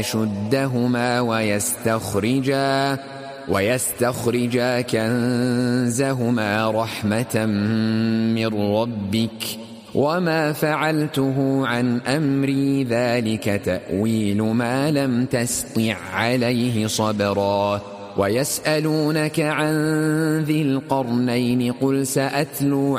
يشدهما ويستخرجا كنزهما رحمة من ربك وما فعلته عن أمري ذلك تأويل ما لم تسطع عليه صبرا ويسألونك عن ذي القرنين قل سأتلو